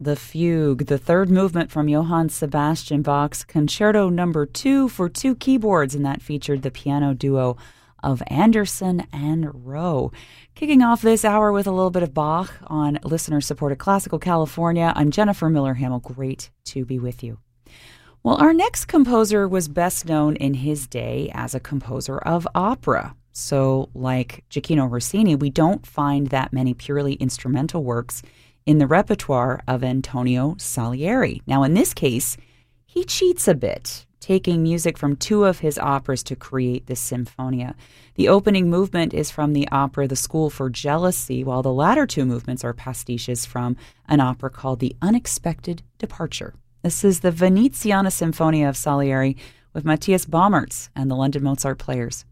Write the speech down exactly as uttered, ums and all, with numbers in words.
the Fugue, the third movement from Johann Sebastian Bach's Concerto Number Two for two keyboards, and that featured the piano duo of Anderson and Rowe. Kicking off this hour with a little bit of Bach on listener-supported Classical California. I'm Jennifer Miller-Hamill. Great to be with you. Well, our next composer was best known in his day as a composer of opera. So, like Gioachino Rossini, we don't find that many purely instrumental works in the repertoire of Antonio Salieri. Now, in this case, he cheats a bit, taking music from two of his operas to create this Sinfonia. The opening movement is from the opera The School for Jealousy, while the latter two movements are pastiches from an opera called The Unexpected Departure. This is the Veneziana Sinfonia of Salieri with Matthias Bommertz and the London Mozart Players.